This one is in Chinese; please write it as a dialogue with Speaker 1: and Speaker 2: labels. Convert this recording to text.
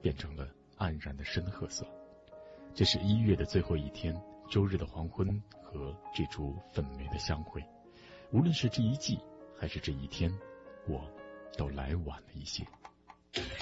Speaker 1: 变成了黯然的深褐色。这是1月的最后一天，周日的黄昏和这株粉梅的相会。无论是这一季还是这一天，我都来晚了一些。